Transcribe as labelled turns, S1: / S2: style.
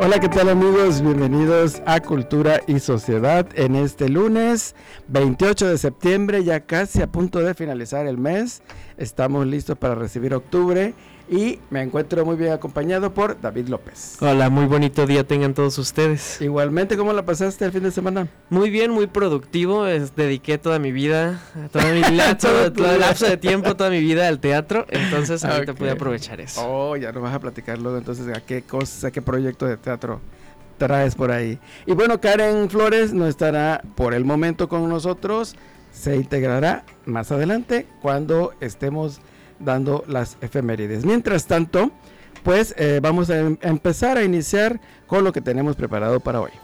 S1: Hola, ¿qué tal amigos? Bienvenidos a Cultura y Sociedad en este lunes 28 de septiembre, ya casi a punto de finalizar el mes. Estamos listos para recibir octubre y me encuentro muy bien acompañado por David López.
S2: Hola, muy bonito día tengan todos ustedes.
S1: Igualmente, ¿cómo la pasaste el fin de semana?
S2: Muy bien, muy productivo, dediqué toda mi vida, todo el lapso de tiempo, toda mi vida al teatro, entonces ahorita pude aprovechar eso.
S1: Oh, ya nos vas a platicar luego entonces a qué proyecto de teatro traes por ahí. Y bueno, Karen Flores no estará por el momento con nosotros, se integrará más adelante cuando estemos dando las efemérides. Mientras tanto, pues vamos a empezar a iniciar con lo que tenemos preparado para hoy.